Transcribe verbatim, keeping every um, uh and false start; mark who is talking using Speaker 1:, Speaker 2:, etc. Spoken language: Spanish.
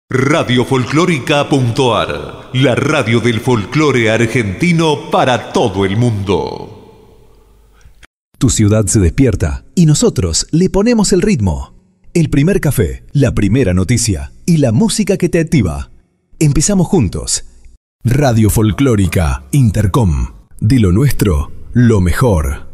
Speaker 1: Radio Folclórica.ar, la radio del folclore argentino para todo el mundo.
Speaker 2: Tu ciudad se despierta y nosotros le ponemos el ritmo. El primer café, la primera noticia y la música que te activa. Empezamos juntos. Radio Folclórica Intercom. De lo nuestro, lo mejor.